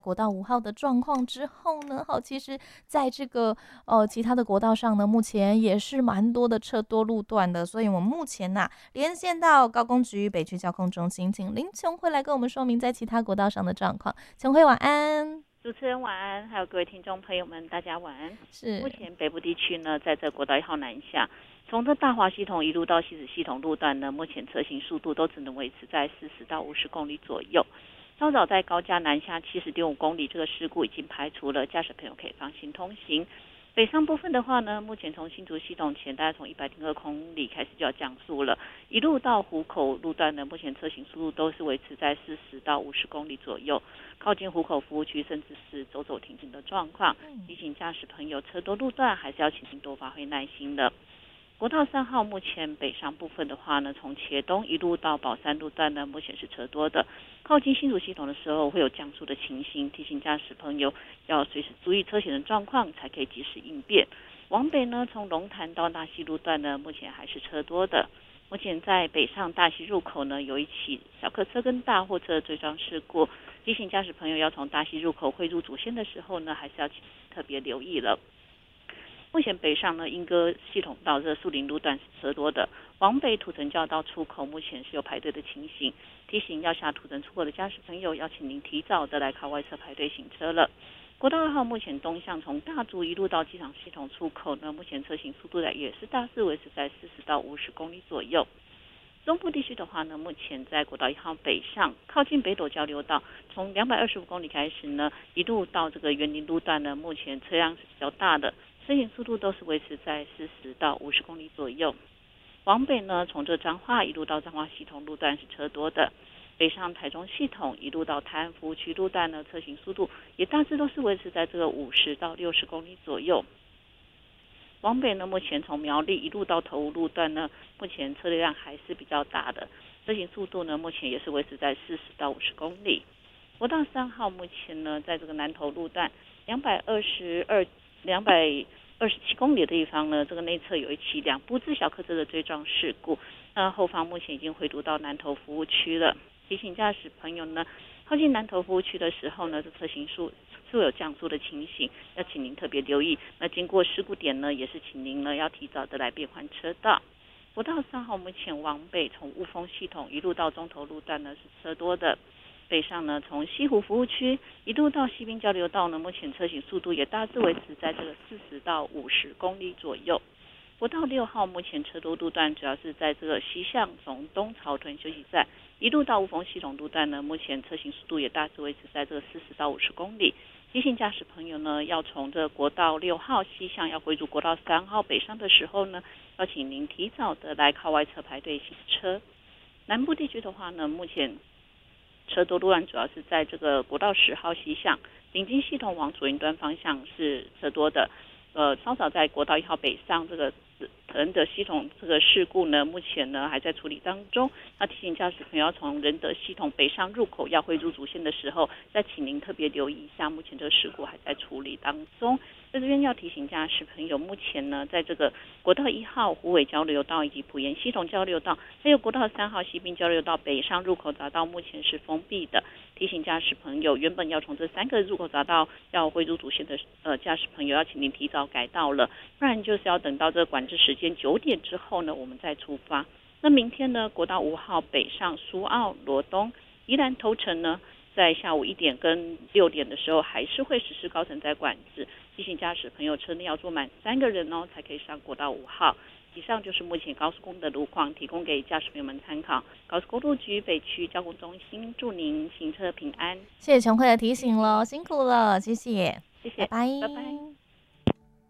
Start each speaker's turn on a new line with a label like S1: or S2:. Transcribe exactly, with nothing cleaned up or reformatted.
S1: 国道五号的状况之后呢，好，其实在这个呃其他的国道上呢，目前也是蛮多的车多路段的，所以我们目前呐、啊、连线到高工局北区交通中心，请林琼慧来跟我们说明在其他国道上的状况。琼慧晚安。
S2: 主持人晚安，还有各位听众朋友们，大家晚安。
S1: 是，
S2: 目前北部地区呢，在这国道一号南下，从这大华系统一路到西子系统路段呢，目前车行速度都只能维持在四十到五十公里左右。稍早在高架南下七十点五公里，这个事故已经排除了，驾驶朋友可以放心通行。北上部分的话呢，目前从新竹系统前，大概从一百零二公里开始就要降速了，一路到湖口路段呢，目前车行速度都是维持在四十到五十公里左右。靠近湖口服务区，甚至是走走停停的状况，提醒驾驶朋友，车多路段还是要请您多发挥耐心的。国道三号目前北上部分的话呢，从茄东一路到宝山路段呢，目前是车多的。靠近新竹系统的时候会有降速的情形，提醒驾驶朋友要随时注意车险的状况，才可以及时应变。往北呢，从龙潭到大溪路段呢，目前还是车多的。目前在北上大溪入口呢，有一起小客车跟大货车的追撞事故，提醒驾驶朋友要从大溪入口汇入主线的时候呢，还是要特别留意了。目前北上呢，莺歌系统到这树林路段是车多的，往北土城交道出口目前是有排队的情形，提醒要下土城出口的驾驶朋友，要请您提早的来靠外侧排队行车了。国道二号目前东向从大竹一路到机场系统出口呢，目前车行速度也是大致维持在四十到五十公里左右。中部地区的话呢，目前在国道一号北上，靠近北斗交流道，从两百二十五公里开始呢，一路到这个园林路段呢，目前车辆是比较大的，车行速度都是维持在四十到五十公里左右。往北呢，从这彰化一路到彰化系统路段是车多的，北上台中系统一路到台安服务区路段呢，车行速度也大致都是维持在这个五十到六十公里左右。往北呢，目前从苗栗一路到头屋路段呢，目前车流量还是比较大的，车行速度呢，目前也是维持在四十到五十公里。国道三号目前呢，在这个南投路段两百二十二、两百二十七公里的地方呢，这个内侧有一起两部自小客车的追撞事故，那后方目前已经回堵到南投服务区了。提醒驾驶朋友呢，靠近南投服务区的时候呢，这车行速是有降速的情形，要请您特别留意。那经过事故点呢，也是请您呢要提早的来变换车道。国道三号目前往北从雾峰系统一路到中投路段呢是车多的，北上呢从西湖服务区一路到西滨交流道呢，目前车行速度也大致维持在这个四十到五十公里左右。国道六号目前车多路段主要是在这个西向从东草屯休息站一路到雾峰系统路段呢，目前车行速度也大致维持在这个四十到五十公里。提醒驾驶朋友呢，要从这个国道六号西向要回入国道三号北上的时候呢，要请您提早的来靠外侧排队行车。南部地区的话呢，目前车多路段主要是在这个国道十号西向临近系统往左营端方向是车多的。呃，稍早在国道一号北上这个仁德系统这个事故呢，目前呢还在处理当中。那提醒驾驶朋友要从仁德系统北上入口要汇入主线的时候，再请您特别留意一下，目前这个事故还在处理当中。在这边要提醒驾驶朋友，目前呢在这个国道一号虎尾交流道以及埔盐系统交流道，还有国道三号西滨交流道北上入口匝道目前是封闭的。提醒驾驶朋友，原本要从这三个入口匝道要汇入主线的呃驾驶朋友，要请您提早改道了，不然就是要等到这个管制时间九点之后呢，我们再出发。那明天呢，国道五号北上苏澳、罗东、宜兰头城呢，在下午一点跟六点的时候，还是会实施高承载管制。提醒驾驶朋友，车内要坐满三个人哦，才可以上国道五号。以上就是目前高速公路的路况，提供给驾驶朋友们参考。高速公路局北区交通中心祝您行车平安。
S1: 谢谢琼慧的提醒咯，辛苦了，谢谢，
S2: 谢谢，
S1: 拜拜。
S2: 拜拜。